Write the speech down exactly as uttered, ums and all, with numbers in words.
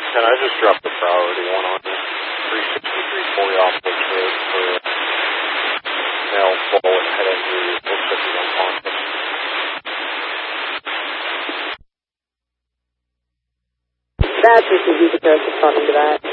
And I just dropped the priority one on you. three sixty-three forty off the road for male full and head injury. Looks like he's unconscious. That's just a user responding to that.